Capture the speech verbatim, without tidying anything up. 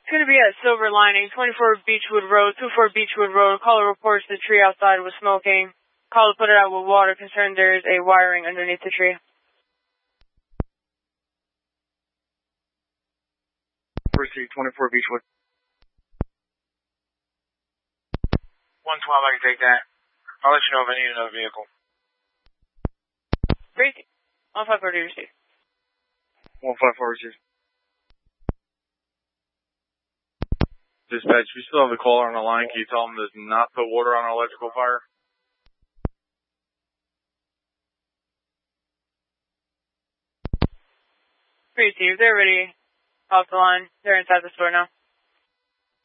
It's going to be at Silver Lining, twenty-four Beechwood Road, two four Beechwood Road. Caller reports the tree outside was smoking. Caller put it out with water, concerned there is a wiring underneath the tree. Proceed, twenty-four Beechwood. one twelve, I can take that. I'll let you know if I need another vehicle. Great. one five four received. one five four received. Dispatch, we still have the caller on the line. Can you tell him to not put water on our electrical fire? Received. They're already off the line. They're inside the store now.